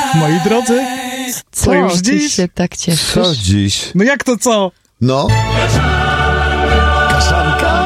Moi drodzy, Co już ty dziś? się tak cieszysz? Co dziś? No jak to co? No. Kaszanka?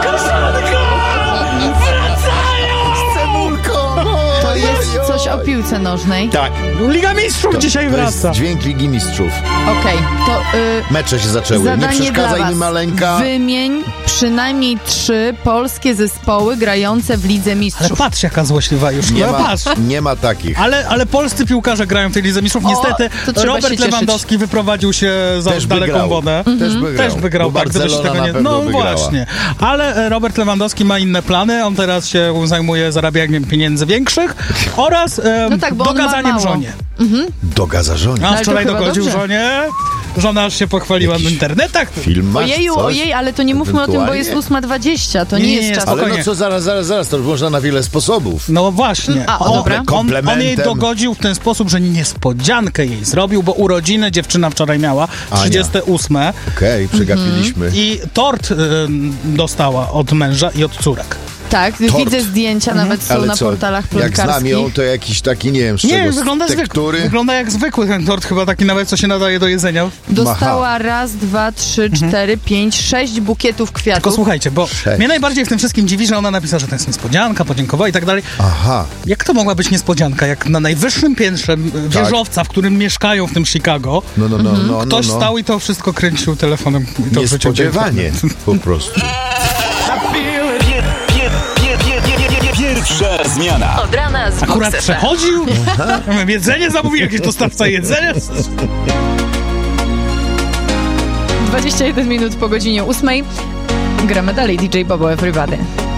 To jest coś o piłce nożnej. Tak. Liga Mistrzów dzisiaj To wraca. jest dźwięk Ligi Mistrzów. Okej, to Mecze się zaczęły. Nie zadanie dla przeszkadzaj was. mi, maleńka. Wymień przynajmniej 3 polskie zespoły grające w Lidze Ale Mistrzów. patrz jaka złośliwa już. Nie No ma, patrz. nie ma takich. Ale polscy piłkarze grają w tej Lidze Mistrzów. Niestety to trzeba się Robert cieszyć. Lewandowski wyprowadził się za Też daleką wygrał. wodę. Też wygrał. Tak, gdyby się Barcelona tego na nie... pewno No wygrała. właśnie. Ale Robert Lewandowski ma inne plany. On teraz się zajmuje zarabianiem pieniędzy większych oraz No tak, bo on ma dogadzaniem mało. żonie. Dogadza żonie. A Ale to wczoraj chyba dogodził dobrze. żonie. Żona aż się pochwaliła Jakiś w internetach. Film masz Ojeju, coś? ojej, ale to nie mówmy o tym, bo jest Ewentualnie? 8:20, to nie, Nie, jest czas. Ale spokojnie. no co, zaraz, to można na wiele sposobów. No właśnie. dobra. On Komplementem. jej dogodził w ten sposób, że niespodziankę jej zrobił, bo urodziny dziewczyna wczoraj miała, Ania. 38. Okej, przegapiliśmy. I tort dostała od męża i od córek. Tak, widzę zdjęcia, nawet są Ale na co, portalach jak znam plotkarskich. ją, to jakiś taki, nie wiem, z Nie, czego, wygląda z zwykły. tektury. Wygląda jak zwykły ten tort, chyba taki nawet, co się nadaje do jedzenia. Dostała 1, 2, 3, 4, 5, 6 bukietów Tylko kwiatów. słuchajcie, bo mnie najbardziej w tym wszystkim dziwi, że ona napisała, że to jest niespodzianka, podziękowała i tak dalej. Aha. Jak to mogła być niespodzianka? Jak na najwyższym piętrze wieżowca, w którym mieszkają w tym Chicago, No, ktoś stał i to wszystko kręcił telefonem. I to wrzucił do Niespodziewanie, po prostu. Pierwsza zmiana. Od rana z Akurat Box FM. przechodził, jedzenie zamówił, jakiś dostawca jedzenia. 21 minut po godzinie 8. Gramy dalej DJ Bobo Everybody.